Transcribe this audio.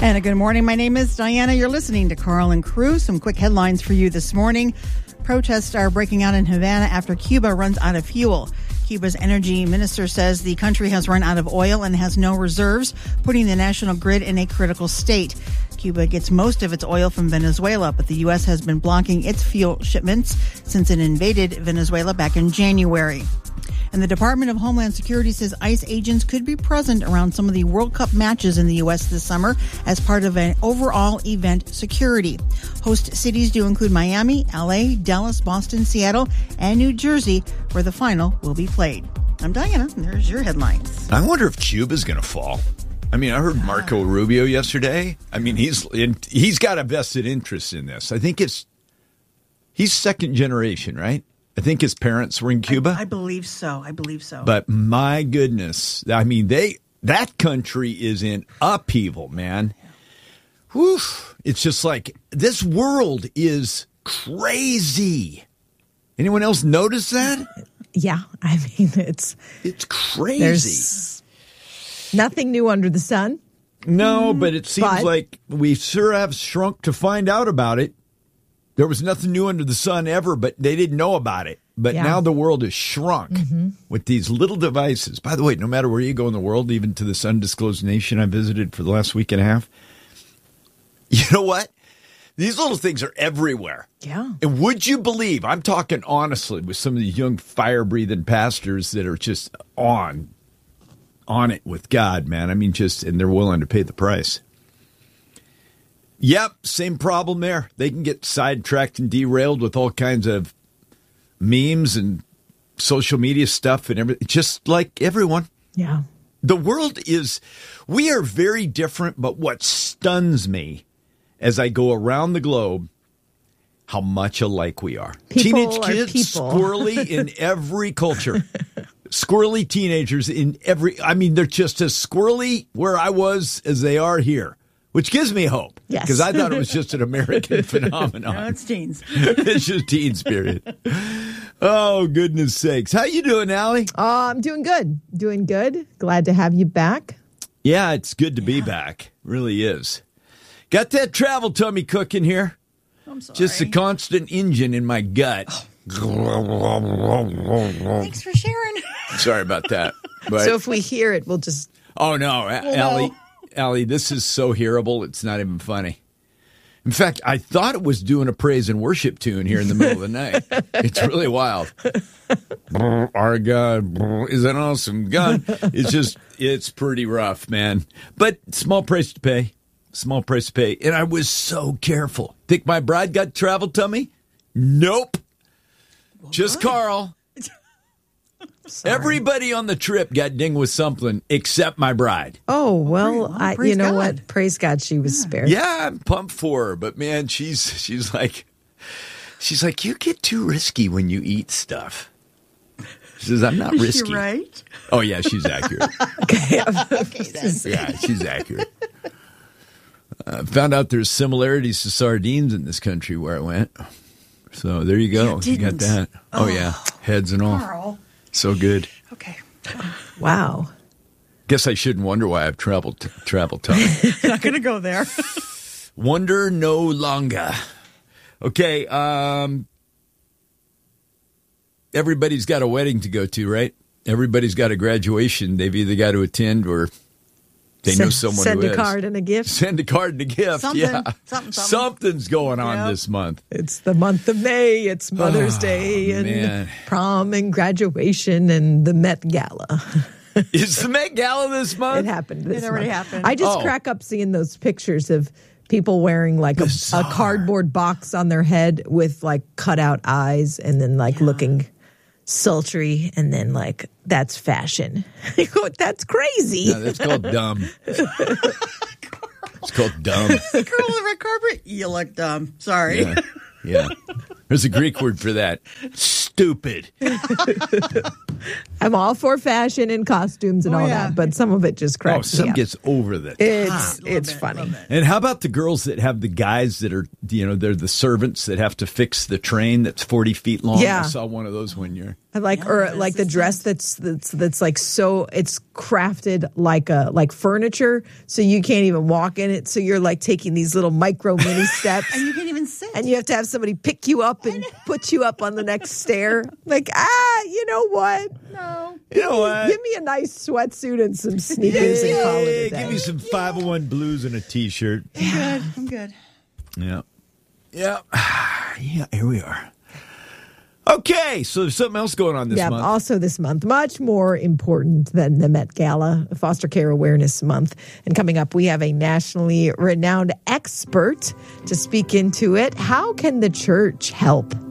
And a good morning. My name is Diana. You're listening to Carl and Crew. Some quick headlines for you this morning. Protests are breaking out in Havana after Cuba runs out of fuel. Cuba's energy minister says the country has run out of oil and has no reserves, putting the national grid in a critical state. Cuba gets most of its oil from Venezuela, but the U.S. has been blocking its fuel shipments since it invaded Venezuela back in January. And the Department of Homeland Security says ICE agents could be present around some of the World Cup matches in the U.S. this summer as part of an overall event security. Host cities do include Miami, L.A., Dallas, Boston, Seattle, and New Jersey, where the final will be played. I'm Diana, and there's your headlines. I wonder if Cuba's going to fall. I mean, I heard Marco Rubio yesterday. I mean, he's got a vested interest in this. I think he's second generation, right? I think his parents were in Cuba. I believe so. But my goodness, I mean, that country is in upheaval, man. Whew. It's just like this world is crazy. Anyone else notice that? Yeah, I mean, it's crazy. There's nothing new under the sun. No, but it seems like we sure have shrunk to find out about it. There was nothing new under the sun ever, but they didn't know about it. But now the world is shrunk with these little devices. By the way, no matter where you go in the world, even to this undisclosed nation I visited for the last week and a half, you know what? These little things are everywhere. Yeah. And would you believe, I'm talking honestly with some of these young fire-breathing pastors that are just on it with God, man. I mean, and they're willing to pay the price. Yep, same problem there. They can get sidetracked and derailed with all kinds of memes and social media stuff and everything, just like everyone. Yeah. The world we are very different, but what stuns me as I go around the globe, how much alike we are. People Teenage kids, squirrely in every culture. Squirrely teenagers they're just as squirrely where I was as they are here. Which gives me hope. Yes. Because I thought it was just an American phenomenon. No, it's teens. It's just teens, period. Oh, goodness sakes. How you doing, Allie? I'm doing good. Doing good. Glad to have you back. Yeah, it's good to be back. Really is. Got that travel tummy cooking here. I'm sorry. Just a constant engine in my gut. Thanks for sharing. Sorry about that. But, So if we hear it, we'll just... Oh, no, Allie, this is so hearable, it's not even funny. In fact, I thought it was doing a praise and worship tune here in the middle of the night. It's really wild. Our God is an awesome God. It's pretty rough, man. But small price to pay. Small price to pay. And I was so careful. Think my bride got travel tummy? Nope. Well, just Carl. Sorry. Everybody on the trip got dinged with something except my bride. Oh, well, praise God. What? Praise God she was spared. Yeah, I'm pumped for her. But, man, she's like, you get too risky when you eat stuff. She says, I'm not risky. Is she right? Oh, yeah, she's accurate. Okay. Yeah, she's accurate. Found out there's similarities to sardines in this country where I went. So there you go. You got that. Oh, yeah. Heads and all. Carl. So good. Okay. Wow. Guess I shouldn't wonder why I've travel tummy. Not going to go there. Wonder no longer. Okay. Everybody's got a wedding to go to, right? Everybody's got a graduation they've either got to attend or they know someone who is. Send a card and a gift. Send a card and a gift. Something. Yeah. Something. Something's going on this month. It's the month of May. It's Mother's Day and prom and graduation and the Met Gala. Is the Met Gala this month? It happened this month. It already happened. I just crack up seeing those pictures of people wearing like a cardboard box on their head with like cutout eyes and then looking sultry, and then that's fashion. That's crazy. No, that's called dumb. It's called dumb. Girl on the red carpet, you look dumb. Sorry. Yeah. There's a Greek word for that. stupid. I'm all for fashion and costumes and all that, but some of it just cracks me up. Gets over the top. It's funny. And how about the girls that have the guys that are, they're the servants that have to fix the train that's 40 feet long? Yeah. I saw one of those one year. Like the dress that's like so it's crafted like furniture, so you can't even walk in it. So you're like taking these little micro mini steps, and you can't even sit. And you have to have somebody pick you up and put you up on the next stair. Like you know what? No, you know what? Give me a nice sweatsuit and some sneakers and call it a day. Give me some 501 blues and a t-shirt. I'm good. Yeah. Here we are. Okay, so there's something else going on this month. Also this month, much more important than the Met Gala, Foster Care Awareness Month. And coming up, we have a nationally renowned expert to speak into it. How can the church help?